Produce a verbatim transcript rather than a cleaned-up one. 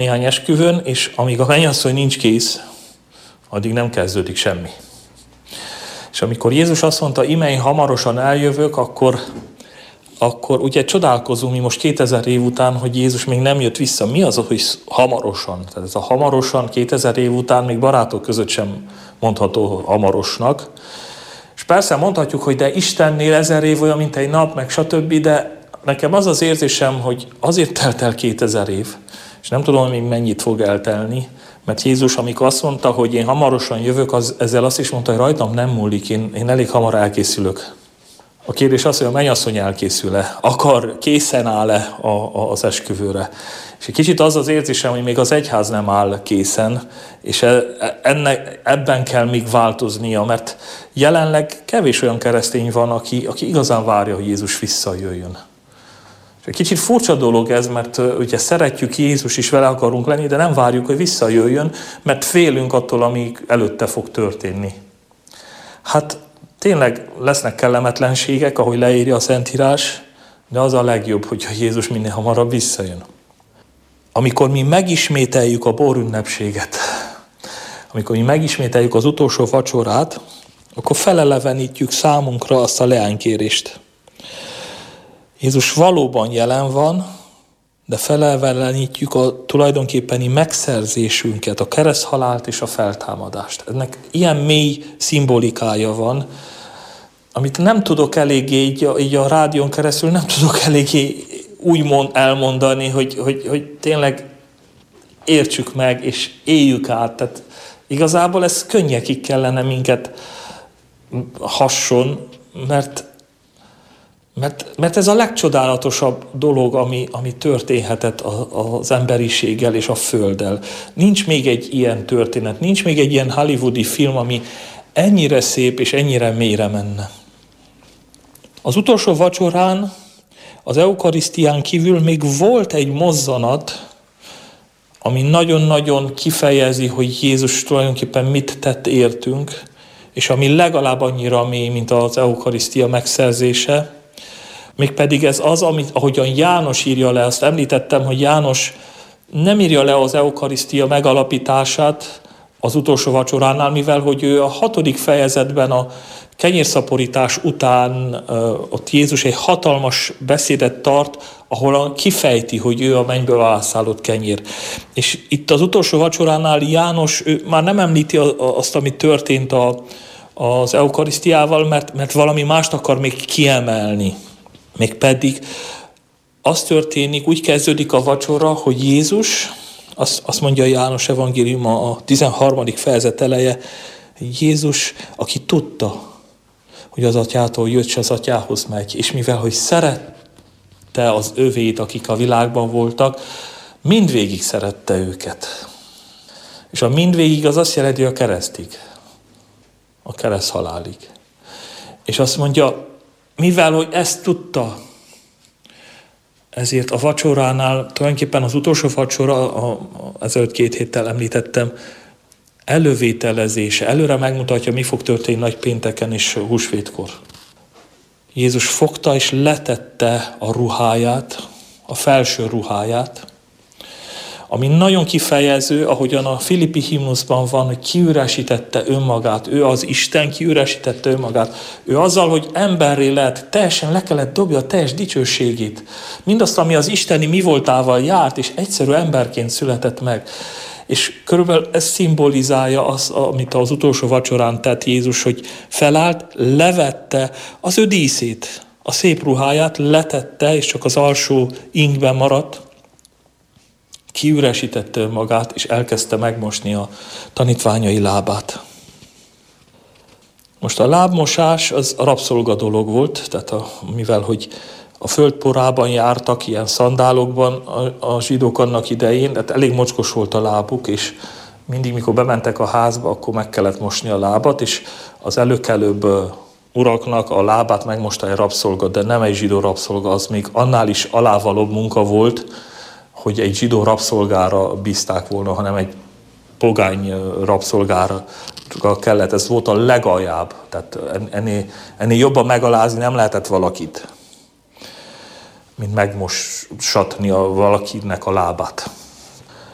néhány esküvőn, és amíg a mennyasszony nincs kész, addig nem kezdődik semmi. És amikor Jézus azt mondta, ime én hamarosan eljövök, akkor, akkor ugye csodálkozunk mi most kétezer év után, hogy Jézus még nem jött vissza. Mi az, hogy hamarosan? Tehát ez a hamarosan kétezer év után még barátok között sem mondható hamarosnak. És persze mondhatjuk, hogy de Istennél ezer év olyan, mint egy nap, meg stb., de nekem az az érzésem, hogy azért telt el kétezer év, és nem tudom, hogy még mennyit fog eltelni, mert Jézus, amikor azt mondta, hogy én hamarosan jövök, az, ezzel azt is mondta, hogy rajtam nem múlik, én, én elég hamar elkészülök. A kérdés az, hogy a mennyasszony elkészül-e, akar, készen áll-e a, a, az esküvőre. És egy kicsit az az érzésem, hogy még az egyház nem áll készen, és ennek, ebben kell még változnia, mert jelenleg kevés olyan keresztény van, aki, aki igazán várja, hogy Jézus visszajöjjön. És egy kicsit furcsa dolog ez, mert ugye szeretjük Jézus is, vele akarunk lenni, de nem várjuk, hogy visszajöjjön, mert félünk attól, ami előtte fog történni. Hát tényleg lesznek kellemetlenségek, ahogy leírja a Szentírás, de az a legjobb, hogyha Jézus minél hamarabb visszajön. Amikor mi megismételjük a bórünnepséget, amikor mi megismételjük az utolsó vacsorát, akkor felelevenítjük számunkra azt a leánykérést. Jézus valóban jelen van, de felelevenítjük a tulajdonképpeni megszerzésünket, a kereszthalált és a feltámadást. Ennek ilyen mély szimbolikája van, amit nem tudok eléggé, így a, így a rádión keresztül nem tudok eléggé úgy mond, elmondani, hogy, hogy, hogy tényleg értsük meg és éljük át. Tehát igazából ez könnyekig kellene minket hasson, mert Mert, mert ez a legcsodálatosabb dolog, ami, ami történhetett az emberiséggel és a Földdel. Nincs még egy ilyen történet, nincs még egy ilyen hollywoodi film, ami ennyire szép és ennyire mélyre menne. Az utolsó vacsorán, az eukarisztián kívül még volt egy mozzanat, ami nagyon-nagyon kifejezi, hogy Jézus tulajdonképpen mit tett értünk, és ami legalább annyira mély, mint az eukarisztia megszerzése. Mégpedig ez az, amit, ahogyan János írja le, azt említettem, hogy János nem írja le az eukarisztia megalapítását az utolsó vacsoránál, mivel hogy ő a hatodik fejezetben a kenyérszaporítás után ott Jézus egy hatalmas beszédet tart, ahol kifejti, hogy ő a mennyből alászállott kenyér. És itt az utolsó vacsoránál János ő már nem említi azt, ami történt a, az eukarisztiával, mert, mert valami mást akar még kiemelni. Mégpedig az történik, úgy kezdődik a vacsora, hogy Jézus, azt, azt mondja János evangélium a tizenharmadik fejezet eleje, Jézus, aki tudta, hogy az atyától jött, és az atyához megy, és mivel, hogy szerette az övét, akik a világban voltak, mindvégig szerette őket. És a mindvégig az azt jelenti a keresztig, a kereszthalálig. És azt mondja, mivel, hogy ezt tudta, ezért a vacsoránál, tulajdonképpen az utolsó vacsora, a, a, ezelőtt két héttel említettem, elővételezése, előre megmutatja, mi fog történni nagypénteken és húsvétkor. Jézus fogta és letette a ruháját, a felső ruháját, ami nagyon kifejező, ahogyan a Filippi himnuszban van, hogy kiüresítette önmagát, ő az Isten kiüresítette önmagát. Ő azzal, hogy emberré lett, teljesen le kellett dobja a teljes dicsőségét. Mindazt, ami az isteni mi voltával járt, és egyszerű emberként született meg. És körülbelül ez szimbolizálja az, amit az utolsó vacsorán tett Jézus, hogy felállt, levette az ő díszét, a szép ruháját, letette, és csak az alsó ingben maradt, kiüresítette magát, és elkezdte megmosni a tanítványai lábát. Most a lábmosás az a rabszolga dolog volt, tehát a, mivel hogy a földporában jártak, ilyen szandálokban a, a zsidók annak idején, tehát elég mocskos volt a lábuk, és mindig, mikor bementek a házba, akkor meg kellett mosni a lábat, és az előkelőbb uraknak a lábát megmosta egy rabszolga, de nem egy zsidó rabszolga, az még annál is alávalóbb munka volt, hogy egy zsidó rabszolgára bízták volna, hanem egy pogány rabszolgára kellett. Ez volt a legaljább. Tehát ennél, ennél jobban megalázni nem lehetett valakit, mint megmosatni a valakinek a lábát.